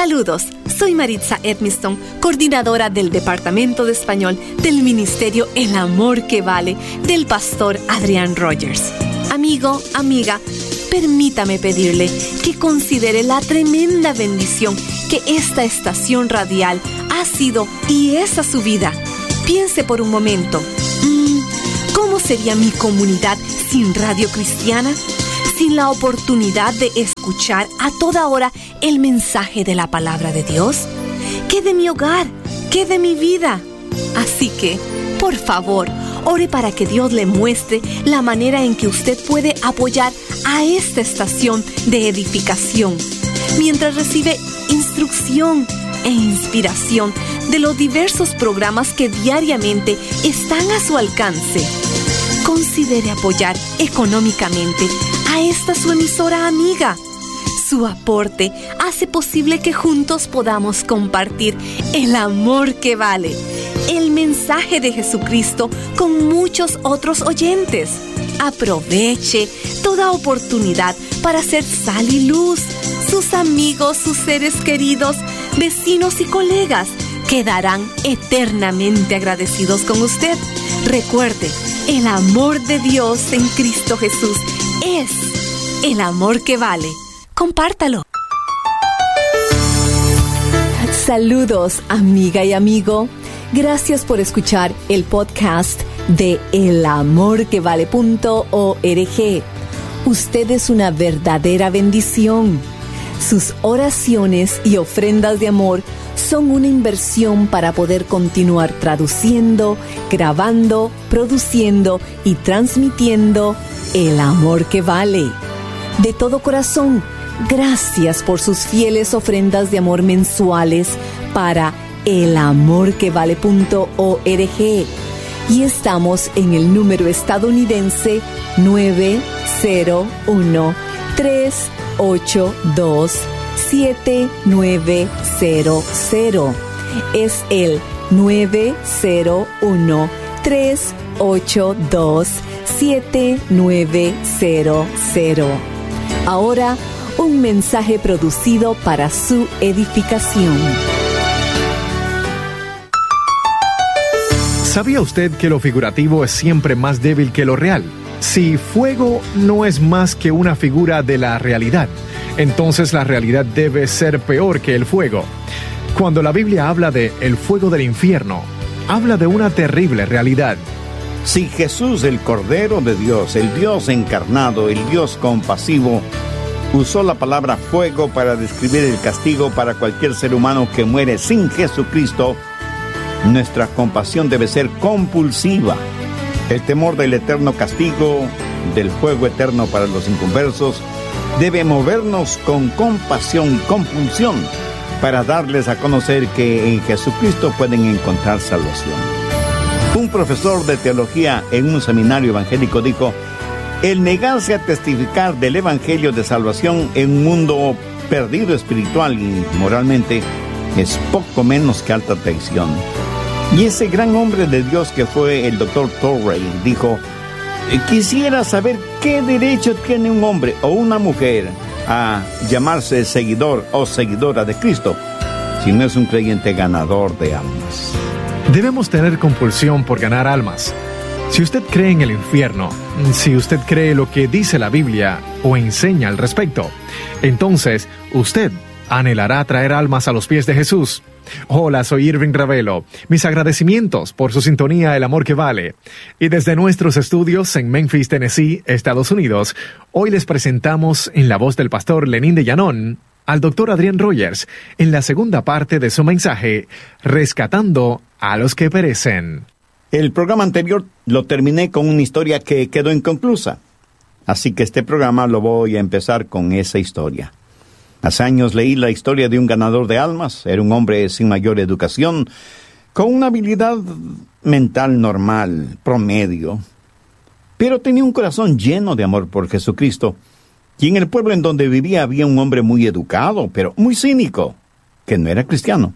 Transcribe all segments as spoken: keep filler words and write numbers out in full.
Saludos, soy Maritza Edmiston, coordinadora del Departamento de Español del Ministerio El Amor que Vale del pastor Adrián Rogers. Amigo, amiga, permítame pedirle que considere la tremenda bendición que esta estación radial ha sido y es a su vida. Piense por un momento, ¿cómo sería mi comunidad sin Radio Cristiana? Sin la oportunidad de escuchar a toda hora el mensaje de la palabra de Dios. ¿Qué de mi hogar? ¿Qué de mi vida? Así que, por favor, ore para que Dios le muestre la manera en que usted puede apoyar a esta estación de edificación, mientras recibe instrucción e inspiración de los diversos programas que diariamente están a su alcance. Considere apoyar económicamente a esta su emisora amiga. Su aporte hace posible que juntos podamos compartir el amor que vale, el mensaje de Jesucristo con muchos otros oyentes. Aproveche toda oportunidad para ser sal y luz. Sus amigos, sus seres queridos, vecinos y colegas quedarán eternamente agradecidos con usted. Recuerde, el amor de Dios en Cristo Jesús es el amor que vale. Compártalo. Saludos, amiga y amigo. Gracias por escuchar el podcast de el amor que vale punto org. Usted es una verdadera bendición. Sus oraciones y ofrendas de amor son una inversión para poder continuar traduciendo, grabando, produciendo y transmitiendo el amor que vale. De todo corazón, gracias por sus fieles ofrendas de amor mensuales para el amor que vale punto org. Y estamos en el número estadounidense nueve cero uno, tres ocho dos, siete nueve cero cero. Es el nueve cero uno, tres ocho dos, siete nueve cero cero. Ahora, un mensaje producido para su edificación. ¿Sabía usted que lo figurativo es siempre más débil que lo real? Si fuego no es más que una figura de la realidad, entonces la realidad debe ser peor que el fuego. Cuando la Biblia habla de el fuego del infierno, habla de una terrible realidad. Si Jesús, el Cordero de Dios, el Dios encarnado, el Dios compasivo, usó la palabra fuego para describir el castigo para cualquier ser humano que muere sin Jesucristo, nuestra compasión debe ser compulsiva. El temor del eterno castigo, del fuego eterno para los inconversos, debe movernos con compasión y compulsión para darles a conocer que en Jesucristo pueden encontrar salvación. Un profesor de teología en un seminario evangélico dijo: el negarse a testificar del evangelio de salvación en un mundo perdido espiritual y moralmente es poco menos que alta traición. Y ese gran hombre de Dios que fue el doctor Torrey dijo: quisiera saber qué derecho tiene un hombre o una mujer a llamarse seguidor o seguidora de Cristo si no es un creyente ganador de almas. Debemos tener compulsión por ganar almas. Si usted cree en el infierno, si usted cree lo que dice la Biblia o enseña al respecto, entonces usted anhelará traer almas a los pies de Jesús. Hola, soy Irving Ravelo. Mis agradecimientos por su sintonía El Amor que Vale. Y desde nuestros estudios en Memphis, Tennessee, Estados Unidos, hoy les presentamos en la voz del pastor Lenín de Llanón al doctor Adrián Rogers en la segunda parte de su mensaje, Rescatando a los que perecen. El programa anterior lo terminé con una historia que quedó inconclusa, así que este programa lo voy a empezar con esa historia. Hace años leí la historia de un ganador de almas. Era un hombre sin mayor educación, con una habilidad mental normal, promedio, pero tenía un corazón lleno de amor por Jesucristo. Y en el pueblo en donde vivía había un hombre muy educado, pero muy cínico, que no era cristiano.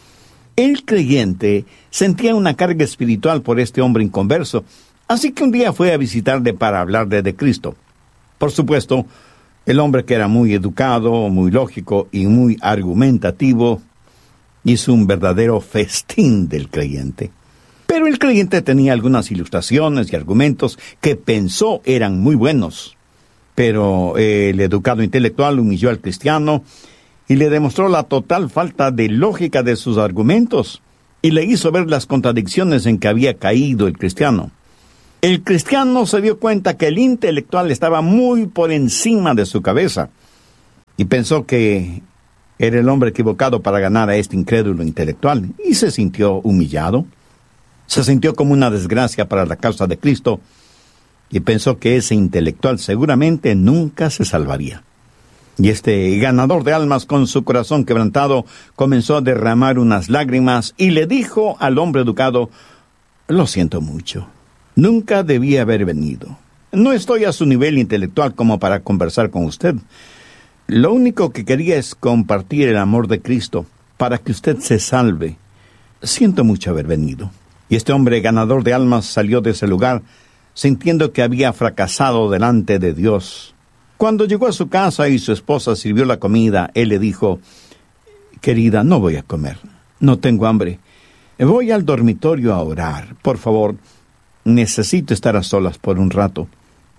El creyente sentía una carga espiritual por este hombre inconverso, así que un día fue a visitarle para hablarle de Cristo. Por supuesto, El hombre, que era muy educado, muy lógico y muy argumentativo, hizo un verdadero festín del creyente. Pero el creyente tenía algunas ilustraciones y argumentos que pensó eran muy buenos. Pero el educado intelectual humilló al cristiano y le demostró la total falta de lógica de sus argumentos y le hizo ver las contradicciones en que había caído el cristiano. El cristiano se dio cuenta que el intelectual estaba muy por encima de su cabeza y pensó que era el hombre equivocado para ganar a este incrédulo intelectual, y se sintió humillado. Se sintió como una desgracia para la causa de Cristo y pensó que ese intelectual seguramente nunca se salvaría. Y este ganador de almas, con su corazón quebrantado, comenzó a derramar unas lágrimas y le dijo al hombre educado: «Lo siento mucho. Nunca debí haber venido. No estoy a su nivel intelectual como para conversar con usted. Lo único que quería es compartir el amor de Cristo para que usted se salve. Siento mucho haber venido». Y este hombre ganador de almas salió de ese lugar sintiendo que había fracasado delante de Dios. Cuando llegó a su casa y su esposa sirvió la comida, él le dijo: «Querida, no voy a comer. No tengo hambre. Voy al dormitorio a orar. Por favor, necesito estar a solas por un rato».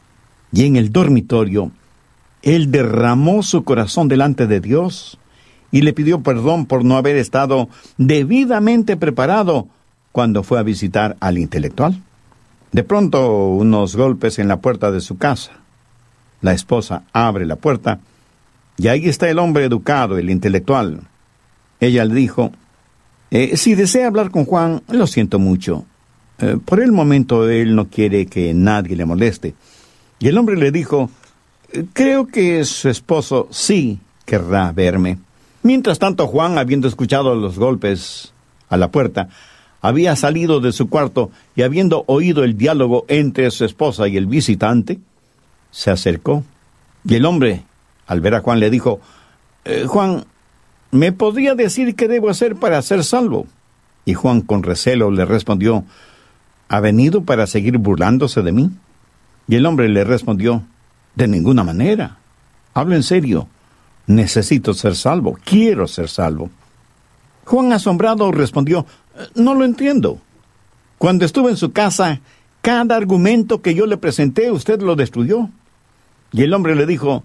Y en el dormitorio, él derramó su corazón delante de Dios y le pidió perdón por no haber estado debidamente preparado cuando fue a visitar al intelectual. De pronto, unos golpes en la puerta de su casa. La esposa abre la puerta y ahí está el hombre educado, el intelectual. Ella le dijo: eh, «Si desea hablar con Juan, lo siento mucho. Eh, por el momento él no quiere que nadie le moleste». Y el hombre le dijo: «Creo que su esposo sí querrá verme». Mientras tanto, Juan, habiendo escuchado los golpes a la puerta, había salido de su cuarto y, habiendo oído el diálogo entre su esposa y el visitante, se acercó. Y el hombre, al ver a Juan, le dijo: eh, «Juan, ¿me podría decir qué debo hacer para ser salvo?». Y Juan, con recelo, le respondió: «¿Ha venido para seguir burlándose de mí?». Y el hombre le respondió: «De ninguna manera. Hablo en serio. Necesito ser salvo. Quiero ser salvo». Juan, asombrado, respondió: «No lo entiendo. Cuando estuve en su casa, cada argumento que yo le presenté, usted lo destruyó». Y el hombre le dijo: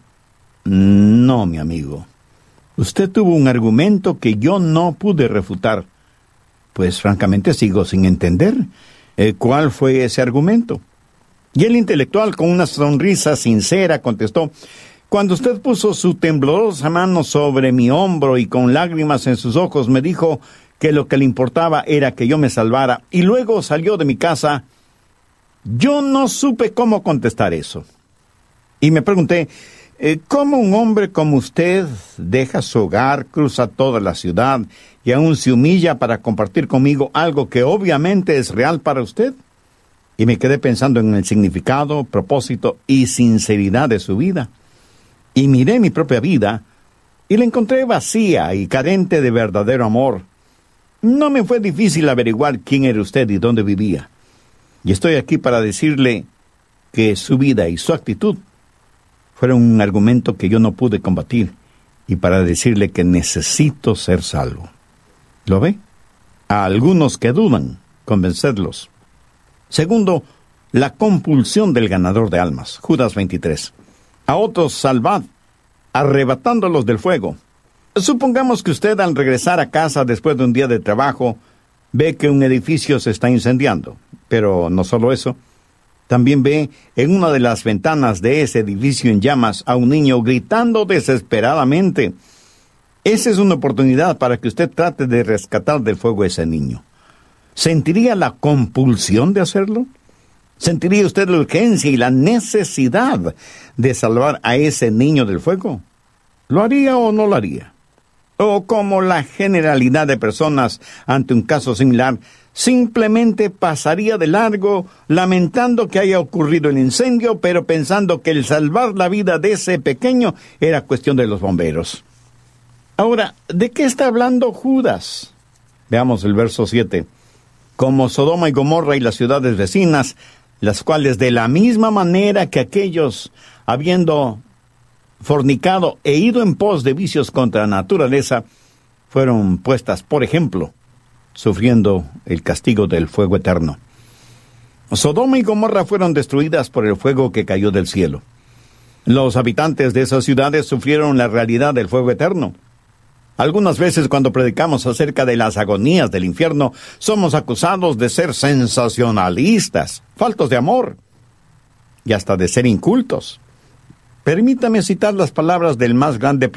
«No, mi amigo. Usted tuvo un argumento que yo no pude refutar. Pues francamente sigo sin entender eh, cuál fue ese argumento». Y el intelectual, con una sonrisa sincera, contestó: «Cuando usted puso su temblorosa mano sobre mi hombro y con lágrimas en sus ojos me dijo que lo que le importaba era que yo me salvara, y luego salió de mi casa, yo no supe cómo contestar eso. Y me pregunté, eh, ¿cómo un hombre como usted deja su hogar, cruza toda la ciudad y aún se humilla para compartir conmigo algo que obviamente es real para usted?» Y me quedé pensando en el significado, propósito y sinceridad de su vida. Y miré mi propia vida y la encontré vacía y carente de verdadero amor. No me fue difícil averiguar quién era usted y dónde vivía. Y estoy aquí para decirle que su vida y su actitud fueron un argumento que yo no pude combatir, y para decirle que necesito ser salvo. ¿Lo ve? A algunos que dudan, convencerlos. Segundo, la compulsión del ganador de almas. Judas veintitrés. A otros salvad, arrebatándolos del fuego. Supongamos que usted, al regresar a casa después de un día de trabajo, ve que un edificio se está incendiando. Pero no solo eso, también ve en una de las ventanas de ese edificio en llamas a un niño gritando desesperadamente. Esa es una oportunidad para que usted trate de rescatar del fuego a ese niño. ¿Sentiría la compulsión de hacerlo? ¿Sentiría usted la urgencia y la necesidad de salvar a ese niño del fuego? ¿Lo haría o no lo haría? O, como la generalidad de personas ante un caso similar, simplemente pasaría de largo, lamentando que haya ocurrido el incendio, pero pensando que el salvar la vida de ese pequeño era cuestión de los bomberos. Ahora, ¿de qué está hablando Judas? Veamos el verso siete. Como Sodoma y Gomorra y las ciudades vecinas, las cuales de la misma manera que aquellos, habiendo fornicado e ido en pos de vicios contra la naturaleza, fueron puestas, por ejemplo, sufriendo el castigo del fuego eterno. Sodoma y Gomorra fueron destruidas por el fuego que cayó del cielo. Los habitantes de esas ciudades sufrieron la realidad del fuego eterno. Algunas veces cuando predicamos acerca de las agonías del infierno, somos acusados de ser sensacionalistas, faltos de amor y hasta de ser incultos. Permítame citar las palabras del más grande